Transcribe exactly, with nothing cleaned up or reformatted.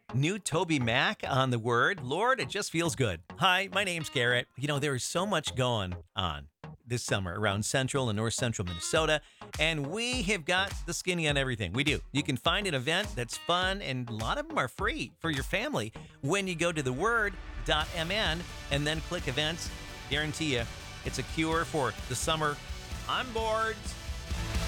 New Toby Mac on the word. Lord, it just feels good. Hi, my name's Garrett. You know, there is so much going on this summer around central and north central Minnesota, and we have got the skinny on everything. We do. You can find an event that's fun, and a lot of them are free for your family when you go to the word dot m n and then click events. Guarantee you, it's a cure for the summer on boards.